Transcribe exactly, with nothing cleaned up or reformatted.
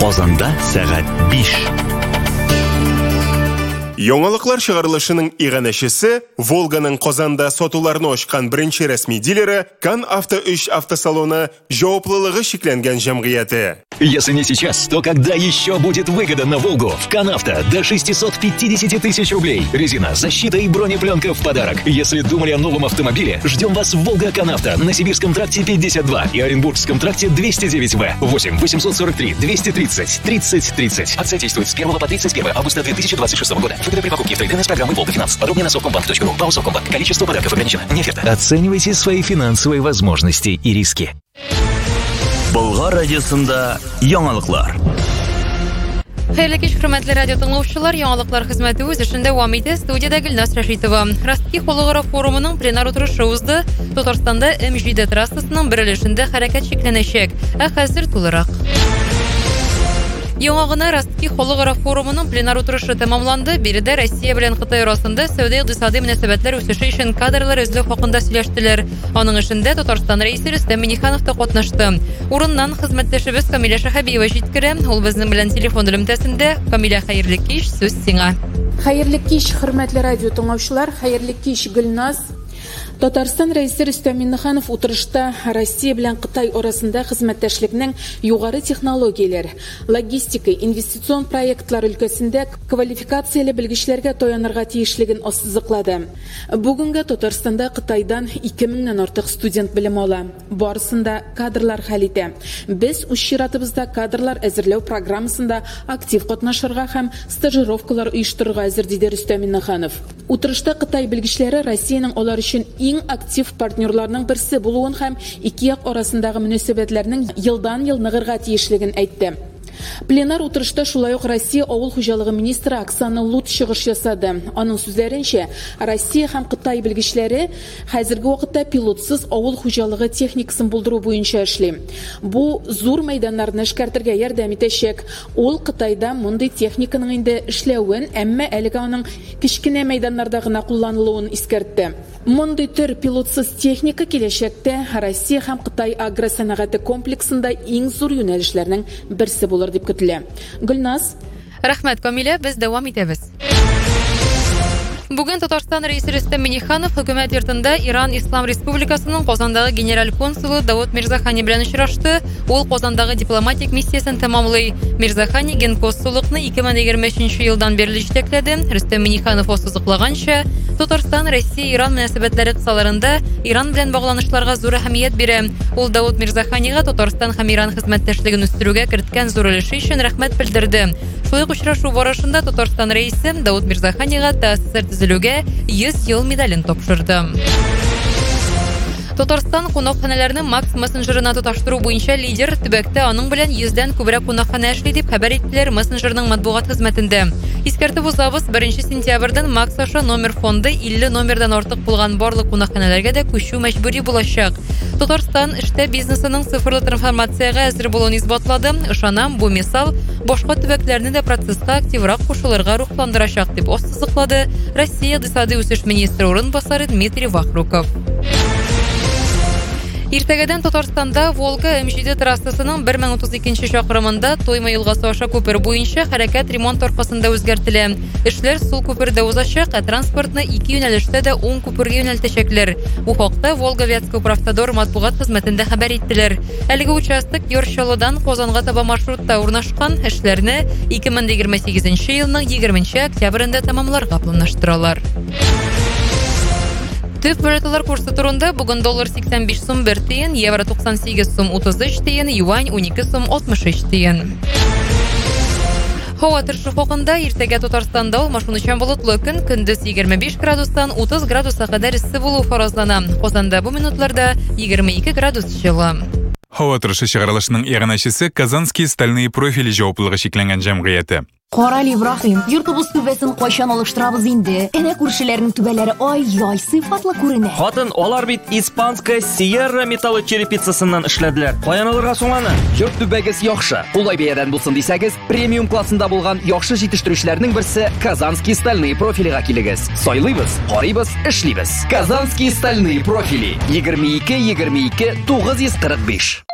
Казанда сәгать биш. Яңалыклар чыгарылышының иганәчесе Волганың Казанда сатуларны ачкан беренче рәсми дилеры Кан Авто өч автосалоны җаваплылыгы шикләнгән җәмгыяте. Если не сейчас, то когда еще будет выгода на Волгу? В Канавто до шестисот пятидесяти тысяч рублей. Резина, защита и бронепленка в подарок. Если думали о новом автомобиле, ждем вас в Волга Канавто на Сибирском тракте пятьдесят два и Оренбургском тракте двести девять В. восемь восемьсот сорок три двести тридцать тридцать тридцать. Акция действует с первого по тридцать первое августа две тысячи двадцать шестого года. Выгода при покупке в трейдинг с программой Волга Финанс. Подробнее на совкомбанк точка ру. ПАО Совкомбанк. Количество подарков ограничено. Не оферта. Оценивайте свои финансовые возможности и риски. Болгар радиосында яңалыклар. Хәерле кич, хөрмәтле радио тыңлаучылар, яңалыклар хезмәте үз эшендә дәвам итә. Студиядә Гөлназ Рәшитова. Ростки халыкара форумының пленар утырышы узды. Татарстанда эм жэ дэ трассасының берлешендә хәрәкәт шикләнәчәк. Ә хәзер тулырак. Яңа гына Ростки халыкара форумының пленар утырышы тәмамланды. Биредә Россия белән Кытай арасында сәүдә-икътисади мөнәсәбәтләр үсеше өчен кадрлар эзләү хакында сөйләштеләр. Аның эшендә Татарстан рәисе Рөстәм Миңнеханов та катнашты. Урыннан хезмәттәшебез Камилә Шәһәбиева җиткерә. Ул безнең белән телефон элемтәсендә. Камилә, хәерле кич, сүз сиңа. Хәерле кич, хөрмәтле радио тыңлаучылар, хәерле кич, Гөлназ. Татарстан рәисе Рөстәм Миңнеханов утырышта Россия белән Кытай арасында хезмәттәшлекнең югары технологияләр, логистика, инвестицион проектлар өлкәсендә квалификацияле белгечләргә таянырга тиешлеген ассызыклады. Бүгенгә Татарстанда Кытайдан ике меңнән артык студент белем ала. Барысында кадрлар хәл итә. Без үз чиратыбызда кадрлар әзерләү программасында актив катнашырга һәм стажировкалар оештырырга әзер, диде Рөстәм Миңнеханов. Утырышта Кытай белгечләре Россиянең алар өчен иң актив партнерларның берсе булуын һәм ике як арасындагы мөнәсәбәтләрнең елдан ел ныгырга тиешлеген әйтте. Пленар утырышта шулай ук Россия авыл хуҗалыгы министры Оксана Лут чыгыш ясады. Аның сүзләренчә, Россия һәм Кытай белгечләре хәзерге вакытта пилотсыз авыл хуҗалыгы техникасын булдыру буенча эшли. Бу зур мәйданнарны эшкәртергә ярдәм итәчәк. Ул Кытайда мондый техниканың инде эшләвен, әмма әлегә аның кичкенә мәйданнарда гына кулланылуын искәртте. Мондый төр пилотсыз техника киләчәктә Россия һәм Кытай агросәнәгате комплексында иң зур юнәлешләрнең берсе булыр дип көтелә. Гөлназ. Рәхмәт, Камилә, без дәвам итәбез. Бүген Татарстан рәисе Рөстәм Миңнеханов хөкүмәт йортында Иран Ислам Республикасының Казандагы генераль консулы Давут Мирзахани белән очрашты. Ул Казандагы дипломатик миссиясын тәмамлый. Мирзахани генконсуллыкны ике мең егерме өченче елдан бирле җитәкләде. Рөстәм Миңнеханов ассызыклаганча, Татарстан Россия-Иран мөнәсәбәтләре кысаларында Иран белән багланышларга зур әһәмият бирә. Ул Давут Мирзаханига Татарстан һәм Иран хезмәттәшлеген үстерүгә керткән зур өлеше өчен рәхмәт белдерде. Шулай ук очрашу барышында Татарстан рәисе Давут Мирзаханига ТАССР төзелүгә йөз ел медален тапшырды. Татарстан кунакханәләрне Макс мессенджерына тоташтыру буенча лидер, төбәктә аның белән йөздән күбрәк кунакханә эшли дип хәбәр иттеләр мессенджерның матбугат хезмәтендә. Искәртеп узабыз, беренче сентябрьдән Макс аша номер фонды илле номердан артык булган барлык кунакханәләргә дә күчү мәҗбүри булачак. Татарстан эштә бизнесының цифрлы трансформациягә әзер булуын исбатлады. Ышанам, бу мисал башка төбәкләрне дә процесска активрак кушылырга рухландырачак дип ассызыклады Россия икътисади үсеш министры урынбасары Дмитрий Вахруков. Иртәгәдән Татарстанда Волга эм жэ дэ трассасының бер мең утыз икенче чакрымында Тойма елгасы аша күпер буенча хәрәкәт ремонт аркасында үзгәртелә. Эшләр сул күпердә узачак, ә транспортны ике юнәлештә дә уң күпергә юнәлтәчәкләр. Бу хакта Волга-Вятка управтодор матбугат хезмәтендә хәбәр иттеләр. Әлеге участок Йорчалыдан Казанга таба маршрутта урнашкан. Эшләрне ике мең егерме сигезенче елның егерменче октябрендә тәмамларга планлаштыралар. Төп валюталар курсы турында бүген доллар сиксән биш сум бер тиен, евро туксан сигез сум утыз өч тиен, юань ун ике сум алтмыш өч тиен. Һава торышы хакында иртәгә Татарстанда алмашынучан болытлы көн, көндез егерме биш градустан утыз градуска кадәр иссе булу фаразлана. Казанда бу минутларда егерме ике градус җылы. Һава торышы чыгарылышының иганәчесе Казанские стальные профили җаваплылыгы шикләнгән җәмгыяте. Карали Ибраһим, йортыбыз түбәсен кайчан алыштырабыз инде? Әнә күршеләрнең түбәләре ай-яй сыйфатлы күренә. Хатын, алар бит испанская Sierra металлы черепицасыннан эшләделәр. Каян алырга соң аны? Йорт түбәгез яхшы. Улай бәядән булсын дисәгез, премиум классында булган яхшы җитештерүчләрнең берсе Казанские стальные профилига килегез. Сайлыйбыз, карыйбыз, эшлибез. Казанские стальные профили егерме ике егерме ике тугыз йөз кырык биш.